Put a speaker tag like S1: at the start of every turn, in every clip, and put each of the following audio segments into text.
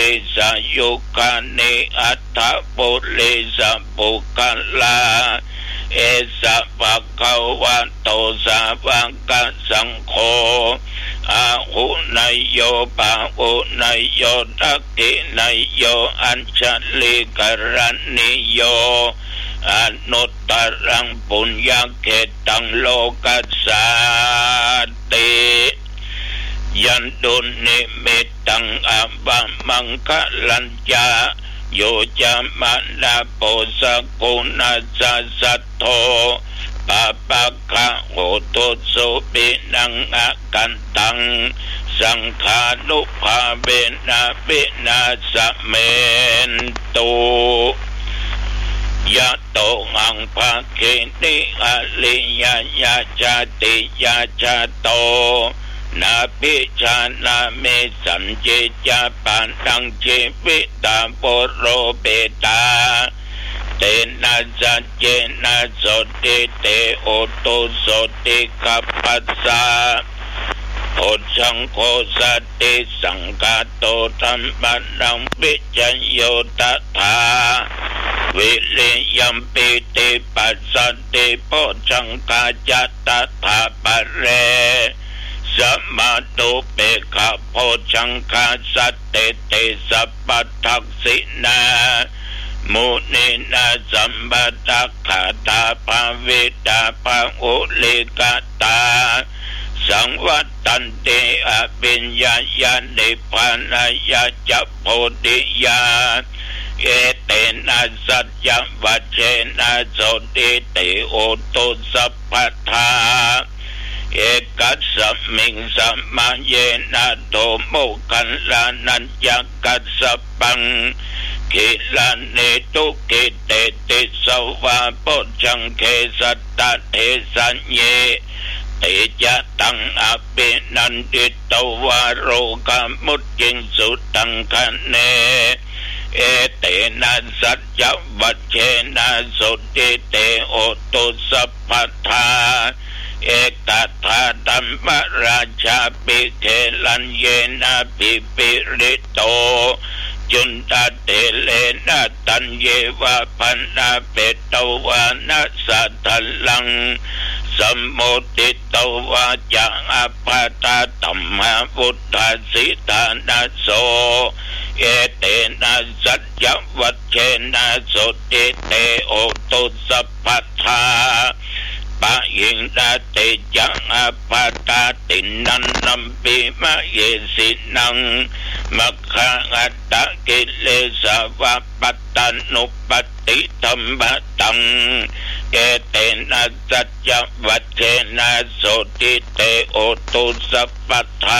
S1: สยุคานิอัตถปุริสปุกัลลาเอสะภะคะวะโตสาวกสังโฆอาหุนายโยปะหุนายโยทักขินายโยอัญชลิกรณิโยอนุตตรังปุญญเขตังโลกัสสาติยันตุนิมิตตังอัปปมังคลัญจาโยจามนาโปสกุณาสัตโธปะปะคะโหตุสุปินังอากันตังสังขานุภาเวนะปินาสเมนตุยะโตหังภะเกติอะลิยะยะจาติยะจาโตนาปิชานาเมสัญเจจาปันตังเจปิตาโปโรเปตาเตนะสัจเจนะโสติเตโอตุโสติกัปปัสสะโอชังโคสัตติสังฆาโตธัมมันังปิจัญโยตถาวิริยัมปิติปัสสัตติโพชังคาจัตตถาปะเรสัมมาตุเปขะโพชังคาสัตติเตสัพพทักษินามุนีนาสัมปทัคขาตาภาวิตาภาอุลิกตาสังวัตตันติอภิญญาญาณิพพานายาจัพโพธิญาเอเตนะสัจจวัชเชนะโสติเตโอตุสัพพทาเอกัสสมิงสัมมาเยนะโตโมคันลานัญญกัสสปังกิลานิตุกิเตติสวะโพชังเคสัตตเทสัญเยเตจะตังอภินันติตวาโรกามุตจิงสุตังคะเนเอเตนะสัจจวัชเชนะสุติเตโอตุสัพพทาเอตถาธัมมราชาปิเทลัญเยนะปิปิริโตจุนตเตเลนะตัญเยวะพันนาเปตวานะสัทธัลลังสัมโมติตวาจังอปาตาตัมมะพุทธสิทานาโสเอเตนะสัจจวัชเชนะสุติเตโอตุสัพพทาปะยิงดาเตจังอปาตาตินันนัมปิมะเยสินังมัคคังอัตตะกิเลสวะปัตตานุปติธัมมะตังเอเตนะสัจจวัชเชนะสุติเตโอตุสัพพทา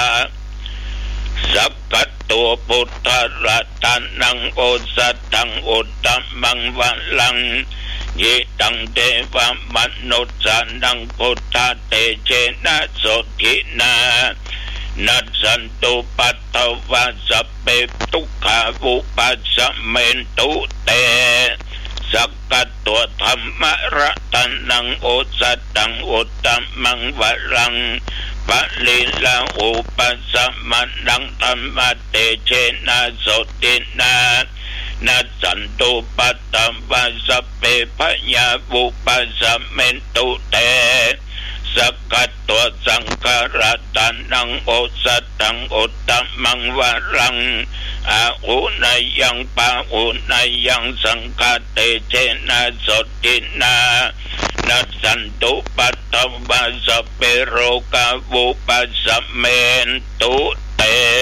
S1: สัพพตัวพุทธรัตนังโอสัตตังอุตตมังวะลังยิตังเทวมนุษย์สานังพุทธเตเจนะโสทินานัสสันตุปัตตวะสัพเพทุกขาวุปัสสะเมนตุเตสักกัตตัวธรรมรัตนังโอสัตตังอุตตมังวะลังปะลิลาอุปัสสะมันังธรรมเตเจนะโสตินานัสสันตุปัตตวะสัพเพพยาวุปัสสะเมนตุเตสักกัตตัวสังฆรัตนังโอสัตตังอุตตมังวะลังอาหุนายังปะหุนายังสังฆเตเจนะโสตินานัสสันตุปัตตวะสัพเพโรกาวุปัสสะเมนตุเต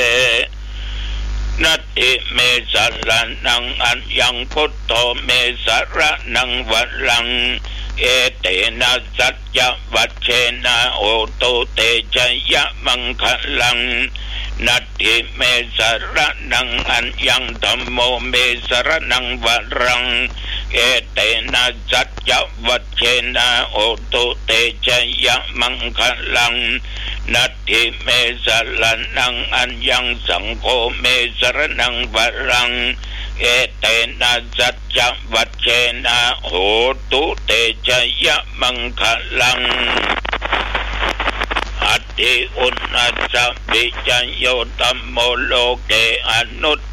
S1: นัตติเมสะระนังอัญญังพุทโธเมสะระนังวะลังเอเตนะสัจจวัชเชนะโอตุเตชยมังคลังนัตถิเมสะระนังอัญญังธัมโมเมสะระนังวะลังเอเตนะสัจจวัชเชนะโอตุเตชยมังคลังนัตถิเมสะระนังอัญญังสังโฆเมสะระนังวะลังเอเตนะสัจจวัชเชนะโหตุเตชยมังคลังอัตติอุณัสสะปิจัญโยตัมโมโลเกอนุต